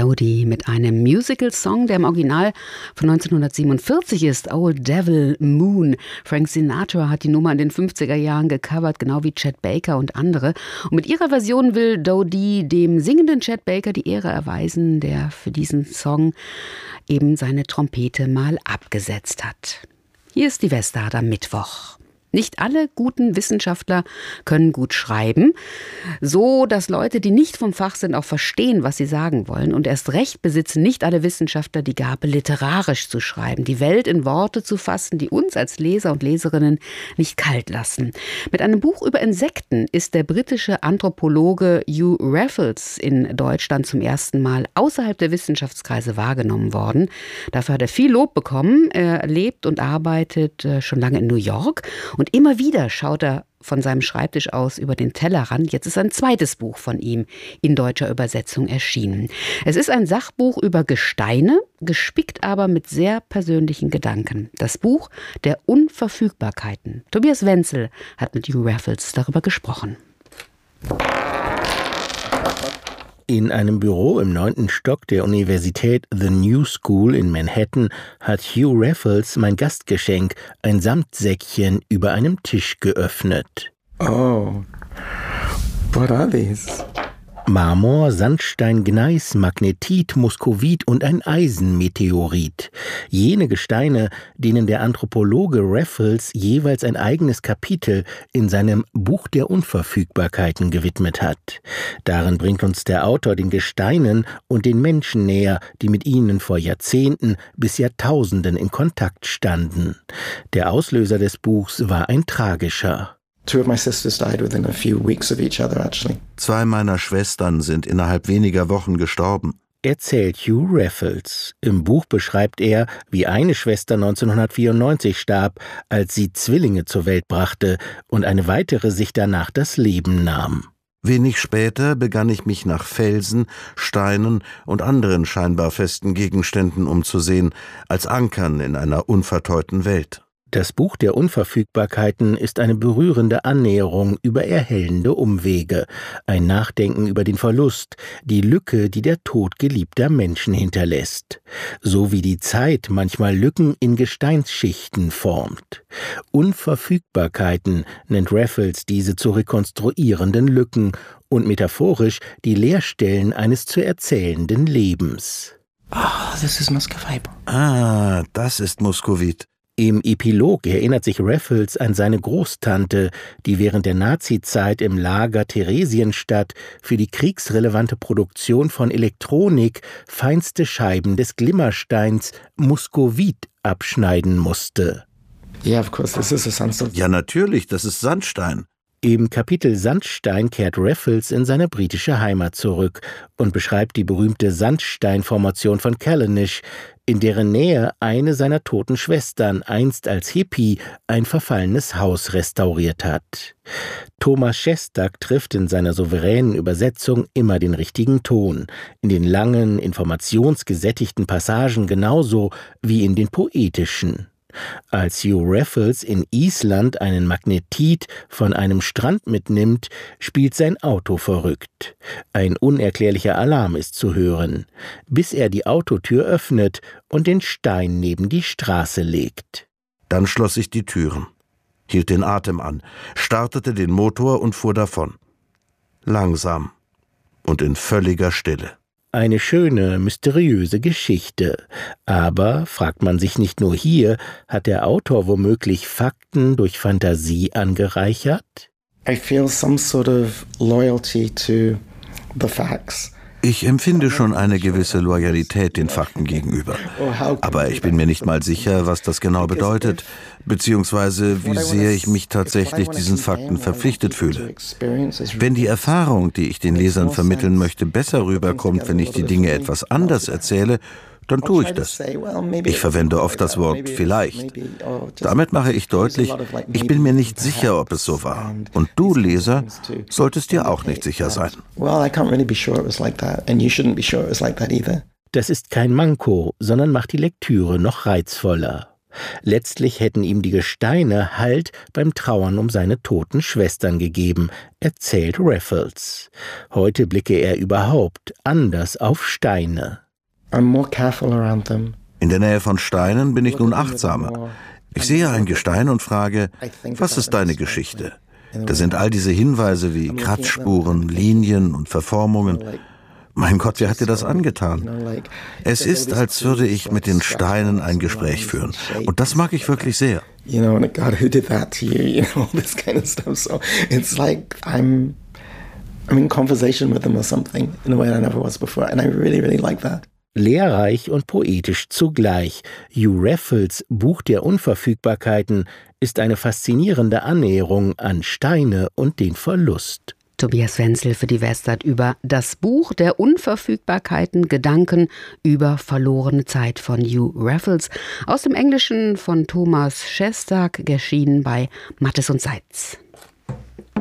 Dodie mit einem Musical-Song, der im Original von 1947 ist, Old Devil Moon. Frank Sinatra hat die Nummer in den 50er Jahren gecovert, genau wie Chet Baker und andere. Und mit ihrer Version will Dodie dem singenden Chet Baker die Ehre erweisen, der für diesen Song eben seine Trompete mal abgesetzt hat. Hier ist die Westart am Mittwoch. Nicht alle guten Wissenschaftler können gut schreiben, so dass Leute, die nicht vom Fach sind, auch verstehen, was sie sagen wollen. Und erst recht besitzen nicht alle Wissenschaftler die Gabe, literarisch zu schreiben, die Welt in Worte zu fassen, die uns als Leser und Leserinnen nicht kalt lassen. Mit einem Buch über Insekten ist der britische Anthropologe Hugh Raffles in Deutschland zum ersten Mal außerhalb der Wissenschaftskreise wahrgenommen worden. Dafür hat er viel Lob bekommen. Er lebt und arbeitet schon lange in New York. Und immer wieder schaut er von seinem Schreibtisch aus über den Tellerrand. Jetzt ist ein zweites Buch von ihm in deutscher Übersetzung erschienen. Es ist ein Sachbuch über Gesteine, gespickt aber mit sehr persönlichen Gedanken. Das Buch der Unverfügbarkeiten. Tobias Wenzel hat mit Hugh Raffles darüber gesprochen. In einem Büro im 9. Stock der Universität The New School in Manhattan hat Hugh Raffles mein Gastgeschenk, ein Samtsäckchen, über einem Tisch geöffnet. Oh, what are these? Marmor, Sandstein, Gneis, Magnetit, Muskovit und ein Eisenmeteorit. Jene Gesteine, denen der Anthropologe Raffles jeweils ein eigenes Kapitel in seinem Buch der Unverfügbarkeiten gewidmet hat. Darin bringt uns der Autor den Gesteinen und den Menschen näher, die mit ihnen vor Jahrzehnten bis Jahrtausenden in Kontakt standen. Der Auslöser des Buchs war ein tragischer. Zwei meiner Schwestern sind innerhalb weniger Wochen gestorben, erzählt Hugh Raffles. Im Buch beschreibt er, wie eine Schwester 1994 starb, als sie Zwillinge zur Welt brachte und eine weitere sich danach das Leben nahm. Wenig später begann ich mich nach Felsen, Steinen und anderen scheinbar festen Gegenständen umzusehen, als Ankern in einer unverteuten Welt. Das Buch der Unverfügbarkeiten ist eine berührende Annäherung über erhellende Umwege, ein Nachdenken über den Verlust, die Lücke, die der Tod geliebter Menschen hinterlässt, so wie die Zeit manchmal Lücken in Gesteinsschichten formt. Unverfügbarkeiten nennt Raffles diese zu rekonstruierenden Lücken und metaphorisch die Leerstellen eines zu erzählenden Lebens. Das ist Muskovit. Das ist Muskovit. Im Epilog erinnert sich Raffles an seine Großtante, die während der Nazizeit im Lager Theresienstadt für die kriegsrelevante Produktion von Elektronik feinste Scheiben des Glimmersteins Muskovit abschneiden musste. Yeah, of course, this is a sandstone. Ja, natürlich, das ist Sandstein. Im Kapitel Sandstein kehrt Raffles in seine britische Heimat zurück und beschreibt die berühmte Sandsteinformation von Callanish, in deren Nähe eine seiner toten Schwestern einst als Hippie ein verfallenes Haus restauriert hat. Thomas Shestak trifft in seiner souveränen Übersetzung immer den richtigen Ton, in den langen, informationsgesättigten Passagen genauso wie in den poetischen. Als Hugh Raffles in Island einen Magnetit von einem Strand mitnimmt, spielt sein Auto verrückt. Ein unerklärlicher Alarm ist zu hören, bis er die Autotür öffnet und den Stein neben die Straße legt. Dann schloss ich die Türen, hielt den Atem an, startete den Motor und fuhr davon. Langsam und in völliger Stille. Eine schöne, mysteriöse Geschichte. Aber, fragt man sich nicht nur hier, hat der Autor womöglich Fakten durch Fantasie angereichert? I feel some sort of loyalty to the facts. Ich empfinde schon eine gewisse Loyalität den Fakten gegenüber. Aber ich bin mir nicht mal sicher, was das genau bedeutet, beziehungsweise wie sehr ich mich tatsächlich diesen Fakten verpflichtet fühle. Wenn die Erfahrung, die ich den Lesern vermitteln möchte, besser rüberkommt, wenn ich die Dinge etwas anders erzähle, dann tue ich das. Ich verwende oft das Wort vielleicht. Damit mache ich deutlich, ich bin mir nicht sicher, ob es so war. Und du, Leser, solltest dir auch nicht sicher sein. Das ist kein Manko, sondern macht die Lektüre noch reizvoller. Letztlich hätten ihm die Gesteine Halt beim Trauern um seine toten Schwestern gegeben, erzählt Raffles. Heute blicke er überhaupt anders auf Steine. I'm more careful around them. In der Nähe von Steinen bin ich nun achtsamer. Ich sehe ein Gestein und frage, was ist deine Geschichte? Da sind all diese Hinweise wie Kratzspuren, Linien und Verformungen. Mein Gott, wer hat dir das angetan? Es ist, als würde ich mit den Steinen ein Gespräch führen. Und das mag ich wirklich sehr. God, who did that to you? All this kind of stuff. So it's like I'm in conversation with them or something in a way I never was before. And I really, really like that. Lehrreich und poetisch zugleich. Hugh Raffles Buch der Unverfügbarkeiten ist eine faszinierende Annäherung an Steine und den Verlust. Tobias Wenzel für die Westart über das Buch der Unverfügbarkeiten, Gedanken über verlorene Zeit von Hugh Raffles, aus dem Englischen von Thomas Shestag, erschienen bei Mattes und Seitz.